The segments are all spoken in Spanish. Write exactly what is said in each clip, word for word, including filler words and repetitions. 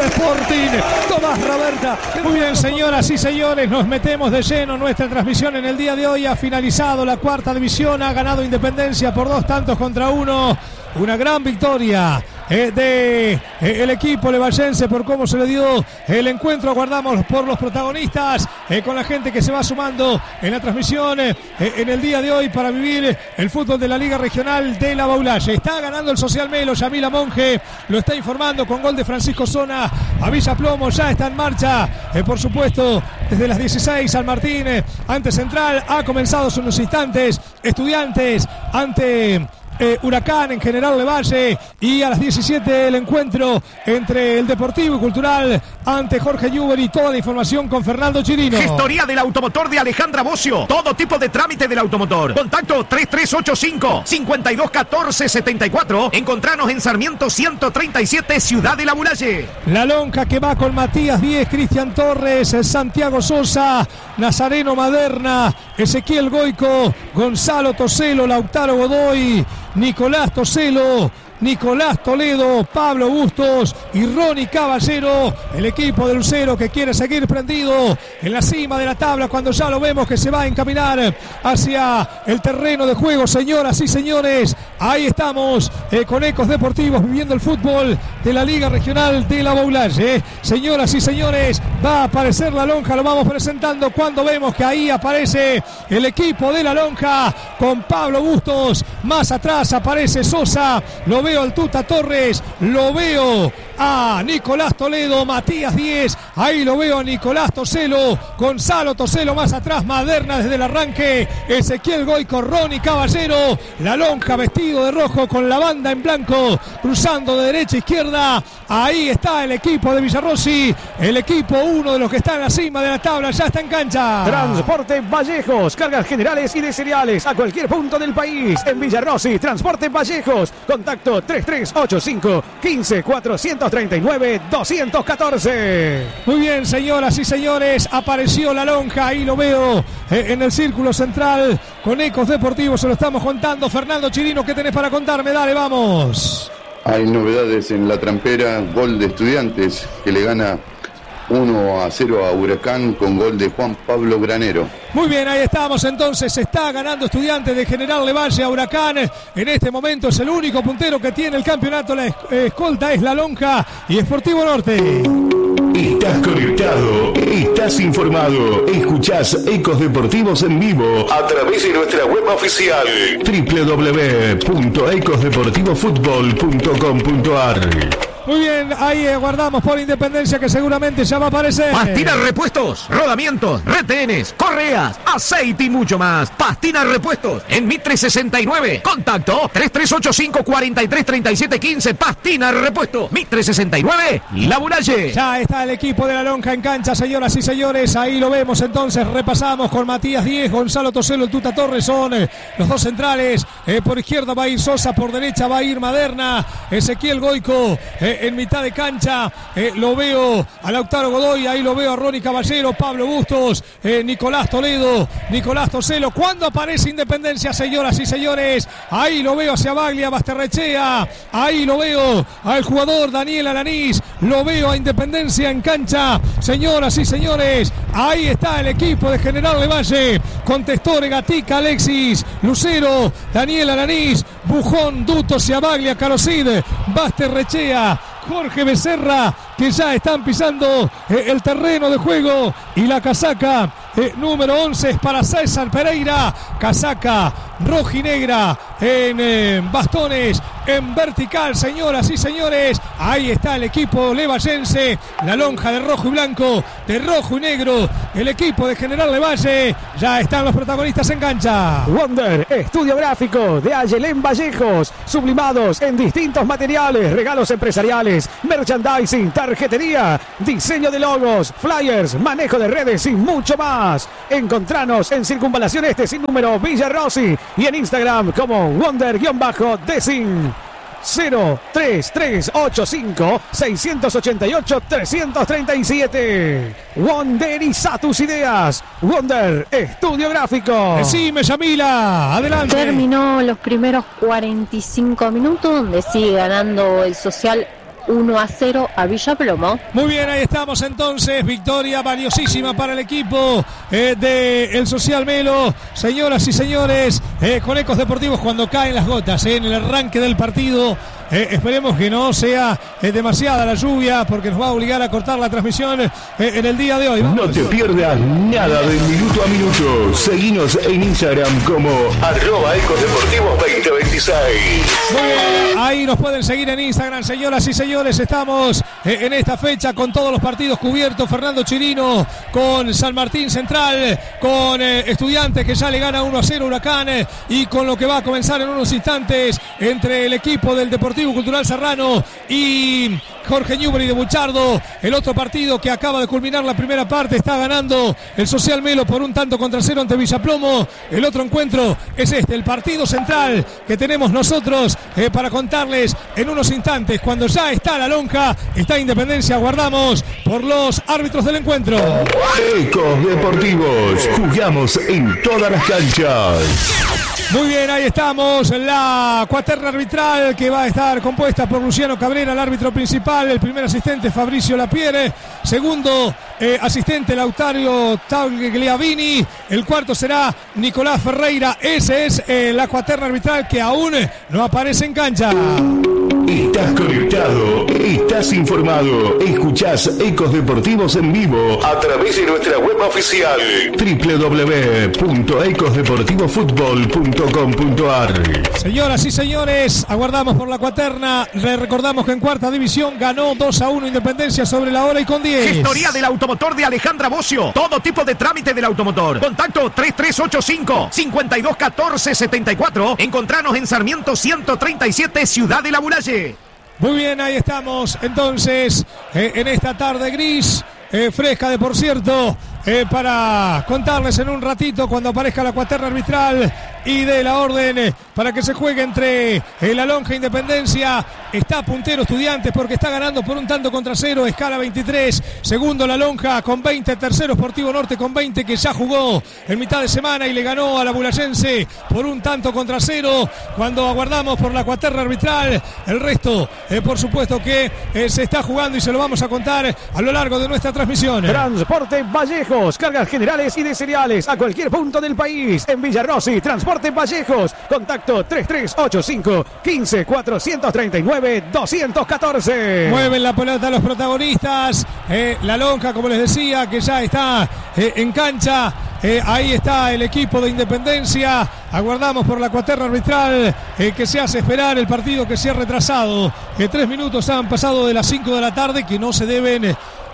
Sporting. Tomás Roberta. Muy bien, señoras y señores, nos metemos de lleno en nuestra transmisión en el día de hoy. Ha finalizado la cuarta división, ha ganado Independencia por dos tantos contra uno. Una gran victoria eh, de eh, el equipo levallense por cómo se le dio el encuentro. Aguardamos por los protagonistas, eh, con la gente que se va sumando en la transmisión eh, en el día de hoy para vivir el fútbol de la Liga Regional de la Baulalle. Está ganando el Social Melo, Yamila Monge lo está informando con gol de Francisco Zona a Villa Plomo. Ya está en marcha, eh, por supuesto, desde las dieciséis San Martín eh, ante Central. Ha comenzado hace unos instantes Estudiantes ante Eh, Huracán en General Levalle, y a las diecisiete el encuentro entre el Deportivo y Cultural ante Jorge Lluver, y toda la información con Fernando Chirino. Gestoría del automotor de Alejandra Bocio, todo tipo de trámite del automotor. Contacto tres tres ocho cinco, cinco dos uno cuatro siete cuatro. Encontranos en Sarmiento ciento treinta y siete, Ciudad de la Mulalle. La lonja que va con Matías Díez, Cristian Torres, Santiago Sosa, Nazareno Maderna, Ezequiel Goico, Gonzalo Toselo, Lautaro Godoy, Nicolás Toselo, Nicolás Toledo, Pablo Bustos y Ronnie Caballero. El equipo de Lucero que quiere seguir prendido en la cima de la tabla cuando ya lo vemos que se va a encaminar hacia el terreno de juego. Señoras y señores, ahí estamos eh, con Ecos Deportivos viviendo el fútbol de la Liga Regional de la Baulalle. Eh. Señoras y señores, va a aparecer la lonja, lo vamos presentando cuando vemos que ahí aparece el equipo de la lonja con Pablo Bustos. Más atrás aparece Sosa, lo veo al Tuta Torres, lo veo a Nicolás Toledo, Matías Díez, ahí lo veo a Nicolás Toselo, Gonzalo Toselo más atrás, Maderna desde el arranque, Ezequiel Goico, Ronnie Caballero, la lonja vestido de rojo con la banda en blanco, cruzando de derecha a izquierda, ahí está el equipo de Villarrossi, el equipo uno de los que está en la cima de la tabla, ya está en cancha. Transporte Vallejos, cargas generales y de cereales a cualquier punto del país. En Villarrossi, Transporte Vallejos, contacto tres tres ocho cinco, uno cinco, cuatro tres nueve, dos uno cuatro. Muy bien, señoras y señores, apareció la lonja, ahí lo veo eh, en el círculo central con Ecos Deportivos, se lo estamos contando. Fernando Chirino, ¿qué tenés para contarme? Dale, vamos. Hay novedades en la trampera, gol de Estudiantes que le gana uno a cero a Huracán con gol de Juan Pablo Granero. Muy bien, ahí estamos entonces, está ganando Estudiantes de General Levalle a Huracán. En este momento es el único puntero que tiene el campeonato, la escolta es la lonja y Sportivo Norte. Estás conectado, estás informado, escuchás Ecos Deportivos en vivo a través de nuestra web oficial doble u doble u doble u punto ecos deportivo fútbol punto com punto a r. Muy bien, ahí aguardamos por Independencia que seguramente ya va a aparecer. Pastina Repuestos, rodamientos, retenes, correas, aceite y mucho más. Pastina Repuestos en Mitre sesenta y nueve. Contacto tres tres ocho cinco, cuatro tres tres siete uno cinco. Pastina Repuestos, Mitre sesenta y nueve, La Mulalle. Ya está el equipo de la lonja en cancha, señoras y señores. Ahí lo vemos entonces, repasamos con Matías Díez, Gonzalo Toselo, el Tuta Torres son eh, los dos centrales. Eh, por izquierda va a ir Sosa, por derecha va a ir Maderna, Ezequiel Goico. Eh, en mitad de cancha eh, lo veo a Lautaro Godoy, ahí lo veo a Ronnie Caballero, Pablo Bustos, eh, Nicolás Toledo, Nicolás Toselo. Cuando aparece Independencia, señoras y señores, ahí lo veo hacia Baglia, Basterrechea, ahí lo veo al jugador Daniel Alanís, lo veo a Independencia en cancha, señoras y señores, ahí está el equipo de General Levalle, con Testore, Gatica, Alexis, Lucero, Daniel Alanís, Bujón, Duto, Ciabaglia, Carocid, Basterrechea, Jorge Becerra, que ya están pisando eh, el terreno de juego, y la casaca eh, número once es para César Pereira, casaca rojinegra en eh, bastones en vertical, señoras y señores, ahí está el equipo levallense, la lonja de rojo y blanco, de rojo y negro, el equipo de General Levalle, ya están los protagonistas en cancha. Wonder, estudio gráfico de Ayelén Vallejos, sublimados en distintos materiales, regalos empresariales, merchandising, tarjetería, diseño de logos, flyers, manejo de redes y mucho más. Encontranos en Circunvalación Este sin número Villarrossi y en Instagram como Wonder-Design. cero tres tres ocho cinco, seis ocho ocho, tres tres siete. Wonderiza tus ideas. Wonder Estudio Gráfico. Decime, Yamila, adelante. Terminó los primeros cuarenta y cinco minutos, donde sigue ganando el Social uno a cero a Villa Plomo. Muy bien, ahí estamos entonces. Victoria valiosísima para el equipo eh, de el Social Melo. Señoras y señores, eh, con Ecos Deportivos cuando caen las gotas eh, en el arranque del partido. Eh, esperemos que no sea eh, demasiada la lluvia porque nos va a obligar a cortar la transmisión eh, en el día de hoy. ¿Vamos? No te pierdas nada de minuto a minuto. Seguinos en Instagram como arroba Ecos Deportivos veinte veintiséis. Muy bien, ahí nos pueden seguir en Instagram, señoras y señores. Estamos eh, en esta fecha con todos los partidos cubiertos. Fernando Chirino con San Martín Central, con eh, Estudiantes que ya le gana uno a cero Huracán eh, y con lo que va a comenzar en unos instantes entre el equipo del Deportivo Cultural Serrano y Jorge Newbery de Buchardo. El otro partido que acaba de culminar la primera parte, está ganando el Social Melo por un tanto contra cero ante Villaplomo. El otro encuentro es este, el partido central que tenemos nosotros eh, para contarles en unos instantes. Cuando ya está la lonja, está Independencia, aguardamos por los árbitros del encuentro. Ecos Deportivos, jugamos en todas las canchas. Muy bien, ahí estamos, la cuaterna arbitral que va a estar compuesta por Luciano Cabrera, el árbitro principal, el primer asistente Fabricio Lapierre, segundo eh, asistente Lautario Tagliavini, el cuarto será Nicolás Ferreira. Ese es eh, la cuaterna arbitral que aún no aparece en cancha. Estás conectado, estás informado, escuchás Ecos Deportivos en vivo a través de nuestra web oficial doble u doble u doble u punto ecos deportivo fútbol punto com punto a r. Señoras y señores, aguardamos por la cuaterna. Le recordamos que en cuarta división ganó dos a uno Independencia sobre la hora y con diez. Gestoría del automotor de Alejandra Bocio. Todo tipo de trámite del automotor. Contacto tres tres ocho cinco, cinco dos uno cuatro siete cuatro. Encontranos en Sarmiento ciento treinta y siete, Ciudad de la Muralla. Muy bien, ahí estamos entonces eh, en esta tarde gris, eh, fresca de por cierto, eh, para contarles en un ratito cuando aparezca la cuaterna arbitral y de la orden eh, para que se juegue entre eh, la lonja Independencia. Está puntero Estudiantes porque está ganando por un tanto contra cero, escala veintitrés. Segundo la lonja con veinte, tercero Sportivo Norte con veinte, que ya jugó en mitad de semana y le ganó a la Bulayense por un tanto contra cero. Cuando aguardamos por la cuaterna arbitral, el resto eh, por supuesto que eh, se está jugando y se lo vamos a contar a lo largo de nuestra transmisión. Transporte Vallejos, cargas generales y de cereales a cualquier punto del país. En Villarrossi, Transporte Vallejos, contacto tres tres ocho cinco, quince, cuatrocientos treinta y nueve, doscientos catorce. Mueven la pelota los protagonistas, eh, la lonja como les decía que ya está eh, en cancha. Eh, ahí está el equipo de Independencia. Aguardamos por la cuaterna arbitral eh, que se hace esperar, el partido que se ha retrasado. Eh, tres minutos han pasado de las cinco de la tarde, que no se deben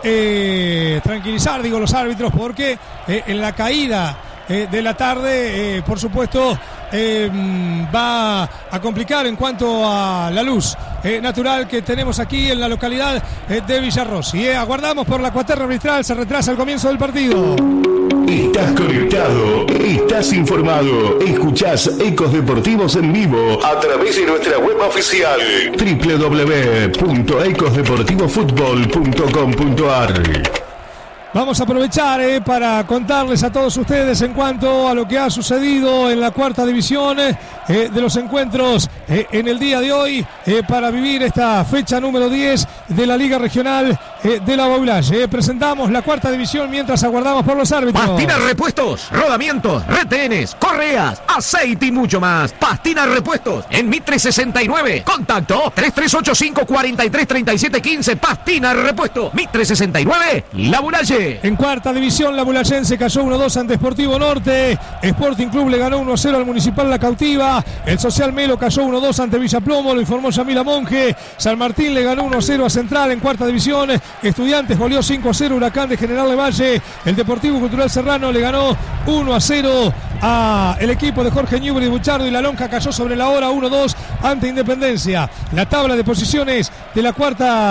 eh, tranquilizar, digo, los árbitros, porque eh, en la caída eh, de la tarde, eh, por supuesto, eh, va a complicar en cuanto a la luz eh, natural que tenemos aquí en la localidad eh, de Villarrossi. Eh. Aguardamos por la cuaterna arbitral, se retrasa el comienzo del partido. Estás conectado, estás informado, escuchás Ecos Deportivos en vivo a través de nuestra web oficial doble u doble u doble u punto ecos deportivo fútbol punto com punto a r. Vamos a aprovechar eh, para contarles a todos ustedes en cuanto a lo que ha sucedido en la cuarta división eh, de los encuentros eh, en el día de hoy eh, para vivir esta fecha número diez de la Liga Regional eh, de la Baulaye. Eh, presentamos la cuarta división mientras aguardamos por los árbitros. Pastina Repuestos, rodamientos, retenes, correas, aceite y mucho más. Pastina Repuestos en Mitre sesenta y nueve. Contacto tres tres ocho cinco, cuatro tres tres siete uno cinco. Pastina Repuestos, Mitre sesenta y nueve, La Muralla. En cuarta división la Bulayense cayó uno a dos ante Sportivo Norte. Sporting Club le ganó uno a cero al Municipal La Cautiva. El Social Melo cayó uno a dos ante Villaplomo, lo informó Yamila Monge. San Martín le ganó uno a cero a Central en cuarta división. Estudiantes goleó cinco a cero Huracán de General de Valle. El Deportivo Cultural Serrano le ganó uno a cero a el equipo de Jorge Newbery de Buchardo y la lonja cayó sobre la hora uno a dos ante Independencia. La tabla de posiciones de la cuarta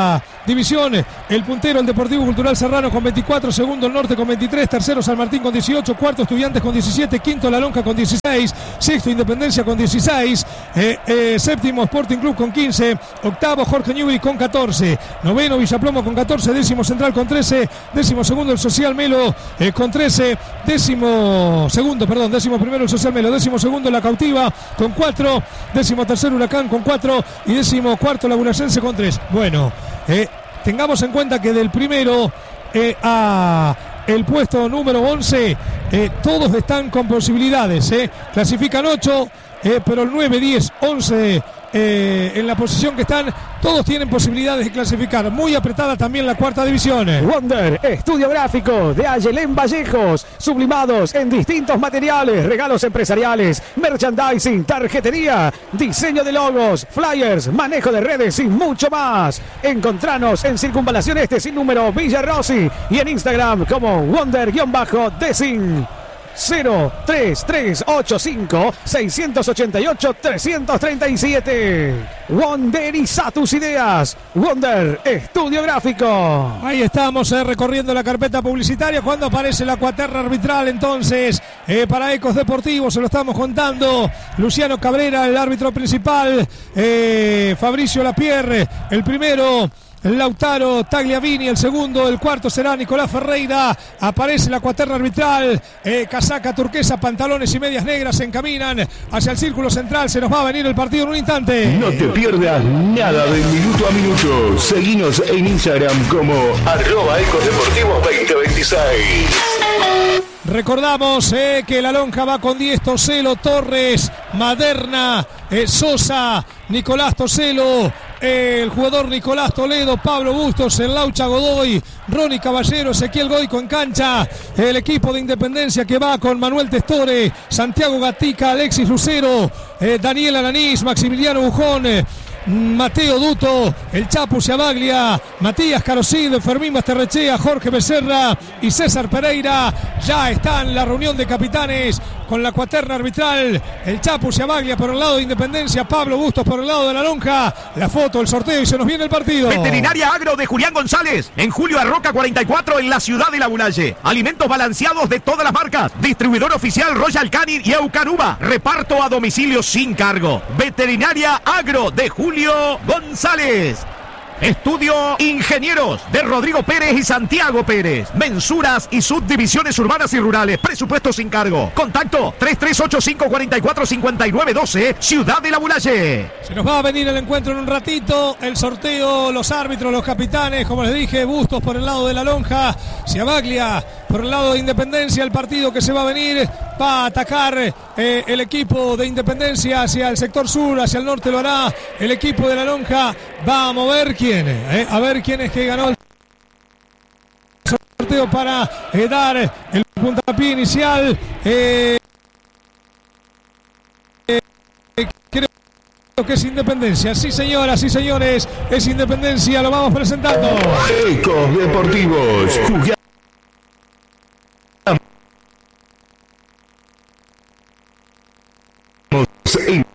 división. El puntero, el Deportivo Cultural Serrano con veinticuatro, segundo el Norte con veintitrés, tercero San Martín con dieciocho, cuarto Estudiantes con diecisiete, quinto La Lonja con dieciséis, sexto Independencia con dieciséis, eh, eh, séptimo Sporting Club con quince, octavo Jorge Newbery con catorce, noveno Villaplomo con catorce, décimo Central con trece, décimo segundo el Social Melo eh, con trece, décimo segundo, perdón, décimo primero el Social Melo, décimo segundo La Cautiva con cuatro, décimo tercero Huracán con cuatro y décimo cuarto Lagunasense con tres. Bueno, eh, tengamos en cuenta que del primero eh, a el puesto número once, eh, todos están con posibilidades, eh. clasifican ocho, eh, pero el nueve, diez, once eh, en la posición que están, todos tienen posibilidades de clasificar. Muy apretada también la cuarta división. Wonder, estudio gráfico de Ayelén Vallejos, sublimados en distintos materiales, regalos empresariales, merchandising, tarjetería, diseño de logos, flyers, manejo de redes y mucho más. Encontranos en Circunvalación Este sin número Villa Rossi y en Instagram como Wonder-Design. cero tres tres ocho cinco seis ocho ocho tres tres siete. Wonderiza tus ideas. Wonder Estudio Gráfico. Ahí estamos eh, recorriendo la carpeta publicitaria cuando aparece la cuaterna arbitral entonces eh, para Ecos Deportivos, se lo estamos contando. Luciano Cabrera, el árbitro principal, eh, Fabricio Lapierre, el primero. Lautaro Tagliavini, el segundo, el cuarto será Nicolás Ferreira. Aparece la cuaterna arbitral, eh, casaca turquesa, pantalones y medias negras, se encaminan hacia el círculo central. Se nos va a venir el partido en un instante. No te pierdas nada de minuto a minuto. Seguinos en Instagram como arroba Ecos Deportivos veinte veintiséis. Recordamos eh, que La Lonja va con diez, Toselo, Torres, Maderna, eh, Sosa, Nicolás Toselo, eh, el jugador Nicolás Toledo, Pablo Bustos, el Laucha Godoy, Ronnie Caballero, Ezequiel Goico en cancha, el equipo de Independencia que va con Manuel Testore, Santiago Gatica, Alexis Lucero, eh, Daniel Alanís, Maximiliano Bujón, eh, Mateo Duto, el Chapu Ciabaglia, Matías Carocid, Fermín Basterrechea, Jorge Becerra y César Pereira. Ya está en la reunión de capitanes con la cuaterna arbitral. El Chapu Ciabaglia por el lado de Independencia, Pablo Bustos por el lado de La Lonja. La foto, el sorteo y se nos viene el partido. Veterinaria Agro de Julián González, en Julio Arroca cuarenta y cuatro, en la ciudad de Lagunalle. Alimentos balanceados de todas las marcas. Distribuidor oficial Royal Canin y Eucanuba. Reparto a domicilio sin cargo. Veterinaria Agro de Julio González. Estudio Ingenieros de Rodrigo Pérez y Santiago Pérez. Mensuras y subdivisiones urbanas y rurales. Presupuesto sin cargo. Contacto tres tres ocho cinco cuatro cuatro cinco nueve uno dos, Ciudad de Lagunalle. Se nos va a venir el encuentro en un ratito. El sorteo, los árbitros, los capitanes, como les dije, Bustos por el lado de La Lonja, Ciabaglia por el lado de Independencia. El partido que se va a venir va a atacar eh, el equipo de Independencia hacia el sector sur, hacia el norte lo hará el equipo de La Lonja. Va a mover quién, eh, a ver quién es que ganó el sorteo para eh, dar el puntapié inicial. Eh, eh, creo que es Independencia. Sí, señoras, sí, señores, es Independencia. Lo vamos presentando. Ecos Deportivos. Jugamos en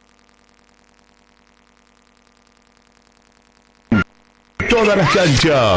todas las canchas.